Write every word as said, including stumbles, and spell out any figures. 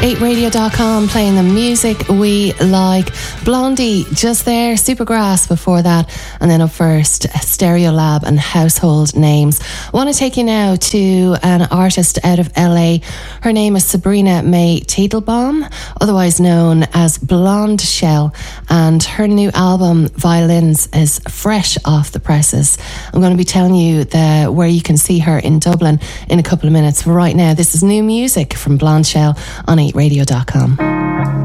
eight radio dot com, playing the music we like. Blondie just there, Supergrass before that, and then up first Stereolab and Household Names. I want to take you now to an artist out of L A. Her name is Sabrina May Teitelbaum, otherwise known as Blonde Shell, and her new album Violins is fresh off the presses. I'm going to be telling you the where you can see her in Dublin in a couple of minutes. For right now, this is new music from Blonde Shell on eight radio dot com.